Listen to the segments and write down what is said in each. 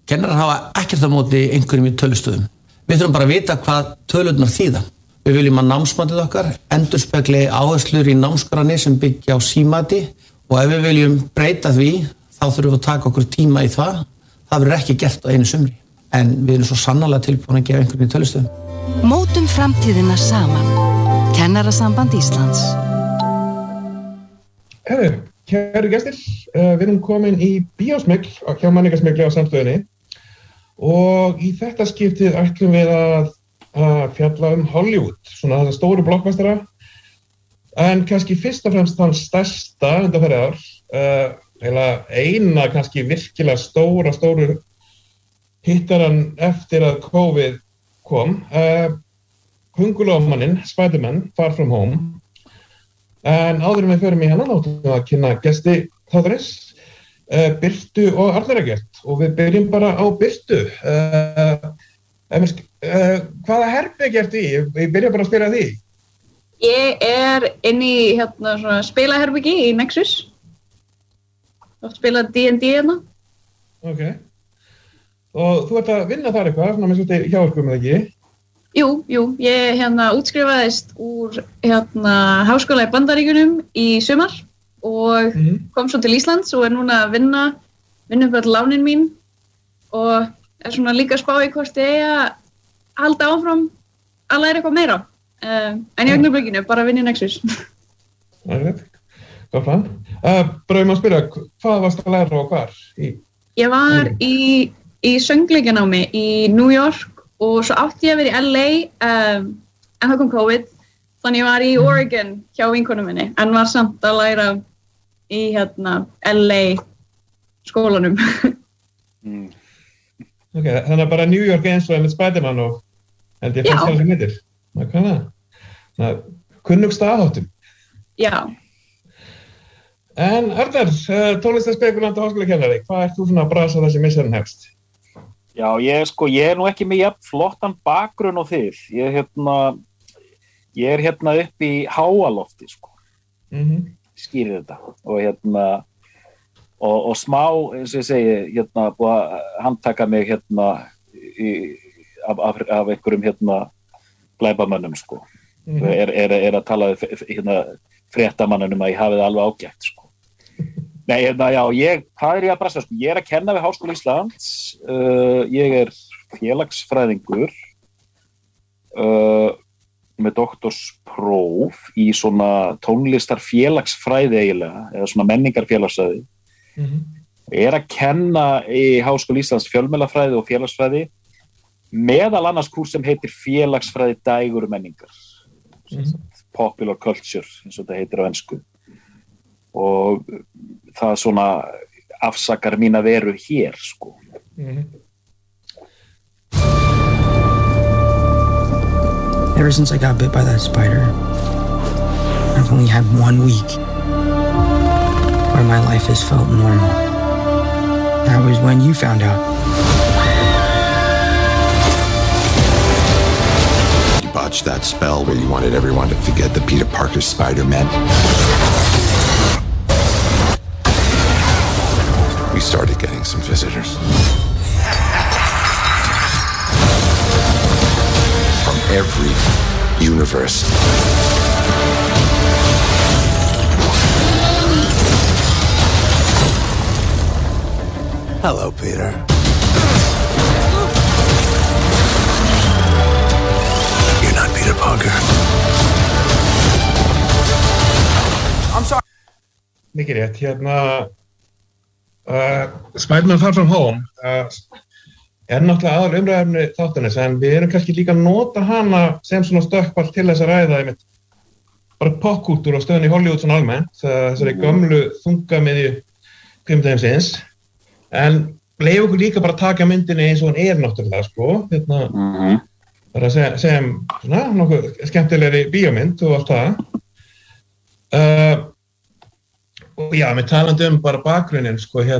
Kennarar hafa ekkert á móti einhverjum í tölustöðum. Við þurfum bara að vita hvað tölurnar þýða. Við viljum að námsmatið okkar endurspegli áherslur í námskránni sem byggja á símati og ef við viljum breyta því þá þurfum við að taka okkur tíma í það. Það verður ekki gert á einu sumri. En við erum svo sannarlega tilbúin að gefa einhverjum í tölustöðum. Mótum framtíðina saman. Kennarasamband Íslands. Kæru gestir, við erum komin í bíósmygl hjá Menningarsmygli á Samstöðinni og í þetta skiptið ætlum við að fjalla Hollywood, svona þessa stóru blockbustera, en kannski fyrst og fremst þann stærsta undanfarið ár, eina kannski virkilega stóru hittaran eftir að COVID kom, Hungurlófmanninn, Spider-Man, Far From Home, en áður en við förum í hana, áttum við að kynna gesti þáttarins, Birtu og Arnar Eggert, og við byrjum bara á Birtu. Hvaða herbergi ertu í? Ég byrja bara að spila því. Ég inn í svona spilaherbergi í Nexus. Oft spila D&D hérna. Ok. Og þú ert að vinna þar eitthvað, svona með svolítið hjá ykkur með ekki? Jú. Ég útskrifaðist úr háskóla í Bandaríkjunum í sumar og kom svo til Íslands og núna að vinna upp öll lánin mín og svona líka spá í hvort ég að halda áfram að læra eitthvað meira. En í augnablikinu, bara vinna í Nexus. Það er rétt. Góð plan. Bara að spyrja, hvað varst að læra og hvar? Ég var í söngleikjanámi í New York og svo átti ég að vera í LA en það kom COVID. Þannig ég var í Oregon hjá vinkonum minni en var samt að læra í LA skólanum. Ok, þannig að bara New York eins og með Spider-Man og held ég fannst það sem heitir. Það kunnug staðháttum. Já. En Arnar, tónlistarspekulant og háskólakennari, hvað ert þú svona að brasa þessi misserinn hefst? Já, ég nú ekki með jafn flottan bakgrunn og þið. Ég er upp í háalofti, Skýrir þetta. Og smá, eins og ég segi, búið að handtaka mig af einhverjum glæpamönnum, Er að tala fréttamannunum að ég hafi það alveg ágætt, Nei, hvað er ég að brasa, Ég er að kenna við Háskóla Íslands, ég er félagsfræðingur, með doktorspróf í svona tónlistarfélagsfræði eiginlega, eða svona menningarfélagsfræði. Ég að kenna í Háskóla Íslands fjölmiðlafræði og félagsfræði meðal annars kúrs sem heitir félagsfræði dægur menningar popular culture eins og þetta heitir á ensku og það svona afsakar mína veru hér Ever since I got bit by that spider, I've only had 1 week where my life has felt normal. That was when you found out. You botched that spell where you wanted everyone to forget that Peter Parker's Spider-Man. We started getting some visitors. From every universe. Hello, Peter. You're not Peter Parker. I'm sorry. Mikið rétt, Spider-Man Far From Home náttúrulega aðal umræðefni þáttanins, en við erum kannski líka að nota hana sem svona stökkpall til þess að ræða einmitt bara popkúltúr og stöðun í Hollywood svona almennt, þessari gömlu þungamiðju kvikmyndaheimsins. En leif okkur líka bara að taka myndinni eins og hún náttúrulega, bara sem svona nokkuð skemmtilegri bíómynd og allt það. Og já, með talandi bara bakgrunnin,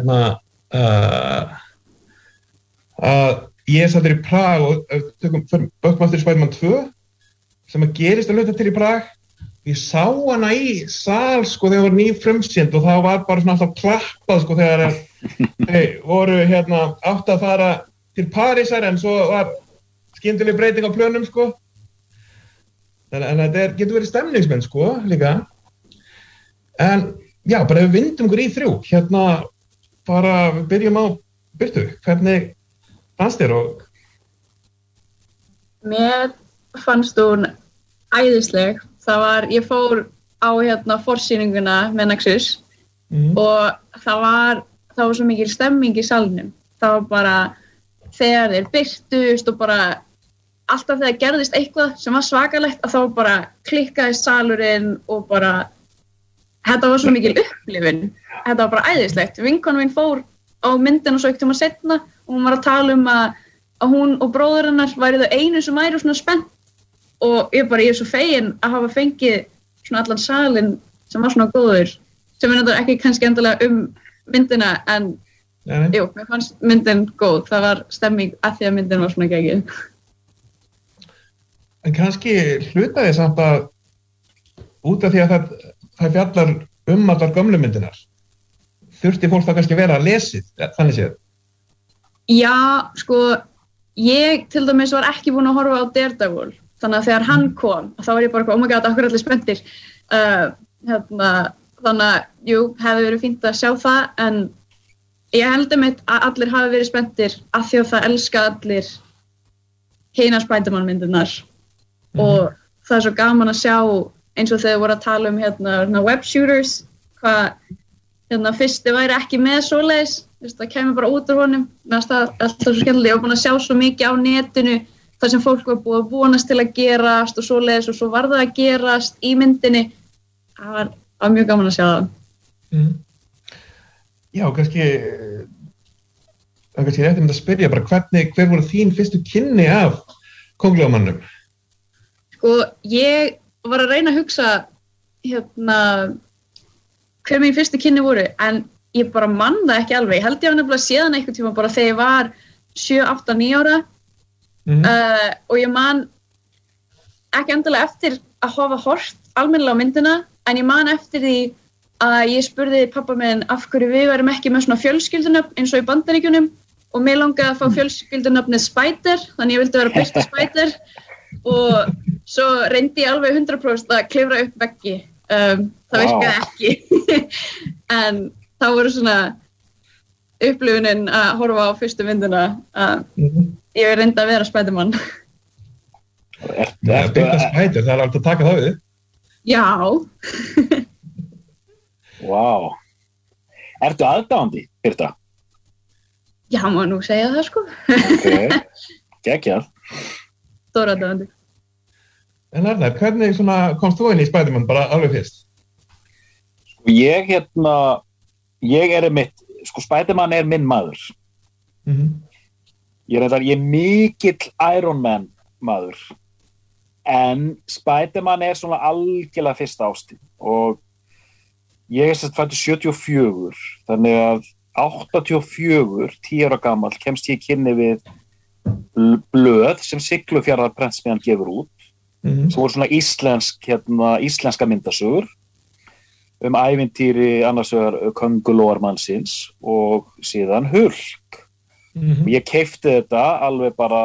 að ég sattur í Prag og tökum bökkum aftur í Spider-Man 2 sem að gerist að hluta til í Prag. Ég sá hana í sal þegar hún var nýfrumsýnd og það var bara svona alltaf klappað þegar Þau voru átt að fara til Parísar en svo var skyndileg breyting á plönum sko. En þetta getur verið stemningsmenn sko líka. En já, bara ef við vindum okkur í 3, bara við byrjum á Birtu. Hvernig fannst þér og? Mér fannst hún æðisleg. Ég fór á forsýninguna með Nexus og það var svo mikil stemming í salnum. Það var bara þegar þeir birtust og bara alltaf þegar gerðist eitthvað sem var svakalegt að þá bara klikkaði salurinn og bara þetta var svo mikil upplifun. Þetta var bara æðislegt. Vinkona mín fór á myndina svo ekkert seinna og hún var að tala um að hún og bróður hennar væri þau einu sem væri svona spennt og ég er svo fegin að hafa fengið svona allan salinn sem var svona góður sem þetta ekki kannski endilega myndina en jú, mér fannst myndin góð. Það var stemming að því að myndin var svona geggjuð. En kannski hlutaði samt að út af því að það fjallar allar gömlu myndinar. Þurfti fólk þá kannski vera að lesið, þannig séð? Já, sko, ég til dæmis var ekki búin að horfa á Daredevil. Þannig að þegar hann kom, þá var ég bara oh my god, okkur allir spenntir. Þannig að, jú, hefði verið fínt að sjá það, en ég held að allir hafi verið spenntir af því að það elska allir hina Spider-Man myndirnar. Og það svo gaman að sjá eins og þegar voru að tala um web shooters, hvað fyrsti væri ekki með svoleiðis, það kemur bara út úr honum. Mér fannst það alltaf svo skemmtilegt. Ég var búin að sjá svo mikið á netinu þar sem fólk var búið að vonast til að gerast og svoleiðis og svo var það að gerast í myndinni. Það var mjög gaman að sjá það. Já, kannski rétt að spyrja bara hver voru þín fyrstu kynni af Kóngulóarmanninum? Sko, ég var að reyna að hugsa hver mín fyrstu kynni voru, en ég bara man það ekki alveg. Ég held ég var nefnilega séðan einhvern tíma bara þegar ég var 7, 8, 9 ára og ég man ekki endilega eftir að hafa hort almennilega á myndina, en ég man eftir því að ég spurði pappa minn af hverju við værum ekki með svona fjölskyldunöfn eins og í Bandaríkjunum og mig langaði að fá fjölskyldunöfnið Spider, þannig ég vildi vera Birta Spider og svo reyndi ég alveg 100% að klifra upp veggi. Það virkaði ekki, en það voru svona upplifunin að horfa á fyrstu myndina að ég reyndi að vera Spider-Man. Birta Spider, það alveg að taka það við? Já. Vá. Ertu aðdáandi, Birta? Já, má nú segja það, sko. Ok, geggjað. Stór aðdáandi. En Arnar, hvernig komst þú inn í Spider-Man bara alveg fyrst? Sko, ég Spider-Man minn maður. Ég er mikill Iron Man maður. En Spider-Man svona algjörlega fyrsta ástin og ég fæddur 74, þannig að 84, 10 ára gamall, kemst ég kynni við blöð sem Siglufjarðarprentsmiðjan gefur út, sem voru svona íslenska myndasögur ævintýri annars vegar Köngulóarmannsins og síðan Hulk. Og ég keypti þetta alveg bara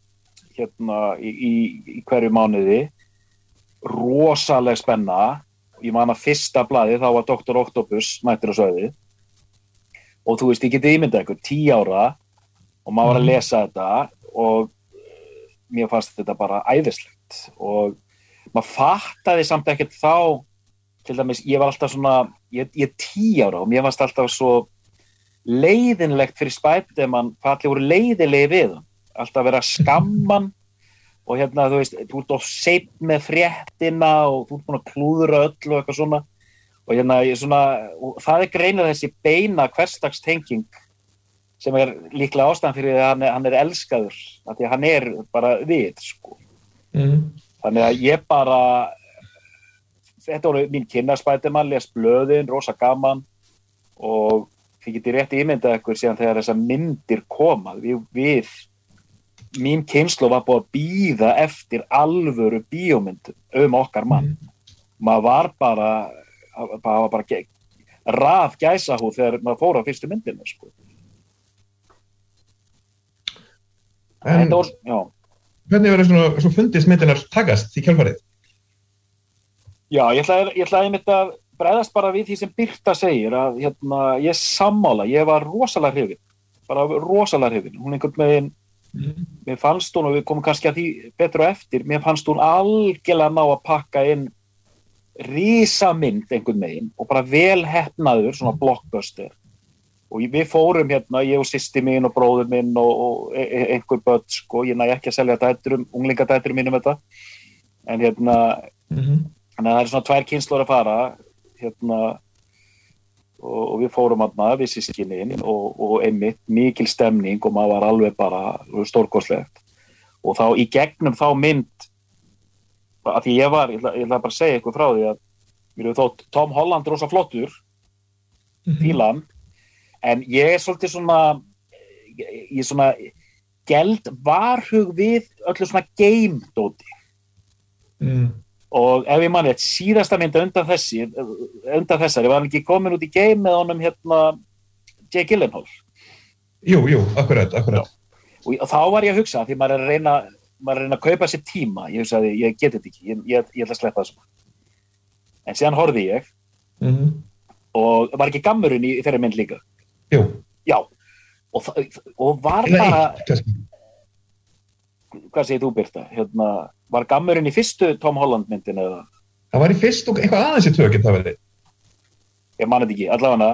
í hverju mánuði, rosaleg spenna. Ég man að fyrsta blaði, þá var Dr. Octopus mættur á svæðið og þú veist, ég geti ímyndað ykkur 10 ára og maður var að lesa þetta og mér fannst þetta bara æðislegt og maður fattaði samt ekkert þá, til dæmis, ég var alltaf svona, ég 10 ára og mér fannst alltaf svo leiðinlegt fyrir Spider-Man hvað allir voru leiðilegi við hann, alltaf vera skamman og þú veist, þú ert of seinn með fréttina og þú ert búin að klúðra öll og eitthvað svona og og það greinilega þessi beina hversdagstenging sem líklega ástæðan fyrir að hann elskaður, af því að hann bara við, sko. Þannig að ég bara, þetta voru mín kynna Spider-Man, les blöðin, rosa gaman og þið getið rétt ímyndað ykkur síðan þegar þessar myndir koma, við mín kynslóð var búið að bíða eftir alvöru bíómyndum okkar mann. Maður var bara raf gæsahúð þegar maður fór á fyrstu myndinni, sko. En hvernig verður svo fundist myndinar takast í kjálfarið? Já, ég ætlaði einmitt að bregðast bara við því sem Birta segir að ég sammála, ég var rosalega hrifin, hún einhvern veginn, mér fannst hún, og við komum kannski að því betur og eftir, mér fannst hún algjörlega ná að pakka inn risamynd einhvern veginn og bara vel heppnaður, svona blockbuster. Og við fórum ég og systir mín og bróður minn og einhver börn, sko, ég næ ekki að selja unglingadætturum mínum þetta, en þannig að það svona 2 kynslóðir að fara, og við fórum við systkinin og einmitt mikil stemning og maður var alveg bara stórkostlegt. Og þá í gegnum þá mynd, að því ég ætla bara að segja eitthvað frá því að mér hefur þótt Tom Holland rosa flottur, fílan, en ég svolítið svona geld varhug við öllu svona game-dóti. Og ef ég man rétt, síðasta mynd undan þessari, var hann ekki komin út í game með honum Jake Gyllenhaal? Jú, akkurat. Og þá var ég að hugsa, því maður er að reyna að kaupa sér tíma, ég hugsaði, ég get þetta ekki, ég ætla að sleppa þessu. En síðan horfði ég, og var ekki gammurinn í þeirra mynd líka? Jú. Já, og var bara... Hvað segir þú, Birta? Var gammurinn í fyrstu Tom Holland myndin eða? Það var í fyrstu og eitthvað aðeins í tökinn það verið. Ég man þetta ekki,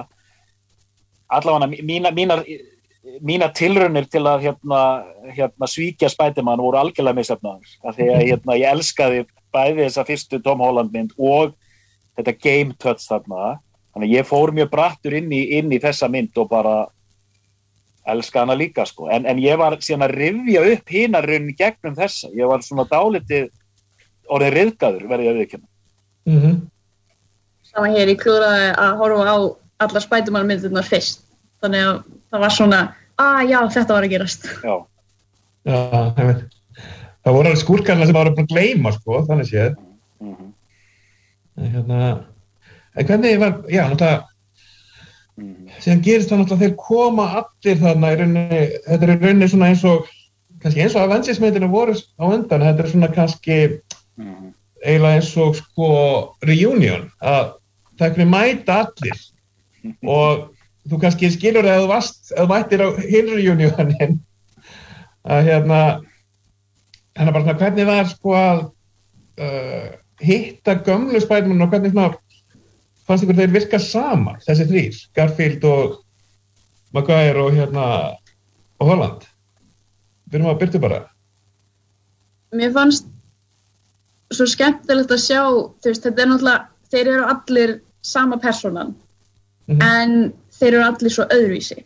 allavega mínar tilraunir til að svíkja Spiderman voru algjörlega misheppnaðar. Því að ég elskaði bæði þessa fyrstu Tom Holland mynd og þetta game touch þarna. Þannig að ég fór mjög brattur inn í þessa mynd og bara elska hana líka, sko. En ég var síðan að rifja upp hinar rauninni gegnum þessa. Ég var svona dálítið orðið ryðgaður, verði ég að viðurkenna. Sama hér, ég klúðraði að horfa á allar Spiderman myndirnar fyrst. Þannig að það var svona, já, þetta var að gerast. Já, ég veit. Það voru alveg skúrkarna sem maður var búin að gleyma, sko, þannig séð. En hvernig var, náttúrulega, síðan gerist það náttúrulega þeir koma allir þarna í rauninni, þetta er í rauninni svona eins og Avengers-myndina voru á undan, þetta er svona kannski eiginlega eins og sko reunion, að það er hvernig mæta allir og þú kannski skilur að þú mættir á hinn reunionin að þannig bara hvernig var sko að hitta gömlu Spiderman og hvernig svona fannst ykkur þeir virka saman, þessi 3, Garfield og Maguire og Holland. Byrjum að Birtu bara. Mér fannst svo skemmtilegt að sjá, þetta er náttúrulega, þeir eru allir sama persónan, en þeir eru allir svo öðruvísi.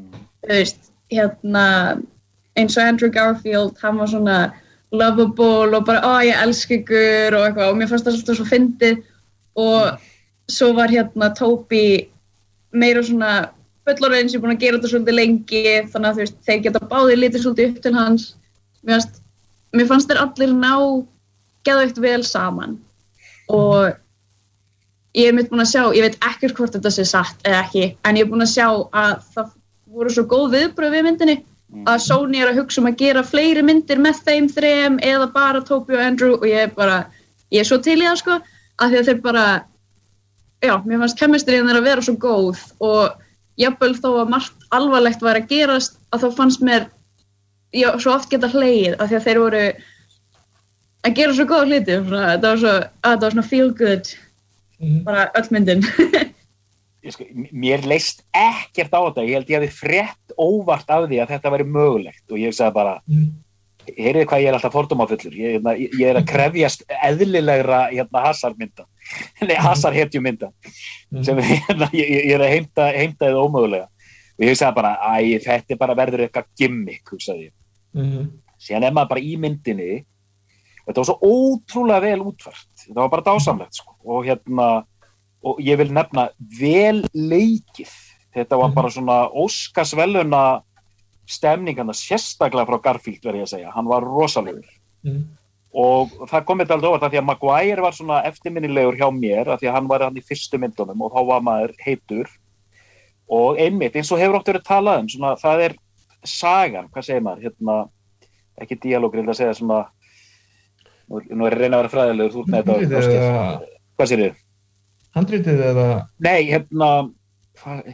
Eins og Andrew Garfield, hann var svona lovable og bara, ég elska ykkur og eitthvað, og mér fannst það alltaf svo fyndið og svo var Tobey meira svona fullorðinn sem búin að gera þetta svolítið lengi, þannig að þeir geta báðir litið svolítið upp til hans. Mér fannst þeir allir ná geðveikt vel saman og ég er mitt búin að sjá, ég veit ekkert hvort þetta sé satt eða ekki, en ég er búin að sjá að það voru svo góð viðbrögð við myndinni að Sony er að hugsa að gera fleiri myndir með þeim 3 eða bara Tobey og Andrew og ég er svo til í það, sko, af því að þeir bara mér fannst kemistríin þeirra að vera svo góð og jafnvel þó að margt alvarlegt væri að gerast að þá fannst mér svo oft geta hlegið af því að þeir voru að gera svo góða hluti. Þetta var svona feel good, bara öll myndin. Mér leist ekkert á þetta. Ég held ég hafi frétt óvart af því að þetta væri mögulegt og ég sagði bara, heyrið hvað ég er alltaf fordómafullur. Ég er að krefjast eðlilegra hasarmynda. Hasarhetjumynda sem ég er að heimta þið ómögulega og ég hugsaði bara, þetta bara verður eitthvað gimmick, hugsaði ég. Síðan er maður bara í myndinni og þetta var svo ótrúlega vel útfært, þetta var bara dásamlegt, sko. Og ég vil nefna vel leikið, þetta var bara svona Óskarsverðlauna stemning, sérstaklega frá Garfield, verð ég að segja, hann var rosalegur. og það kom þetta aldrei óvart að því að Maguire var svona eftirminnilegur hjá mér að því að hann var hann í fyrstu myndunum og þá var maður heitur og einmitt eins og hefur oft verið talað svona, það sagan, hvað segir maður ekki díalóg, ég að segja svona nú er reyna að vera fræðilegur þú ert með þetta hvað segir þið? Handritið eða? Nei,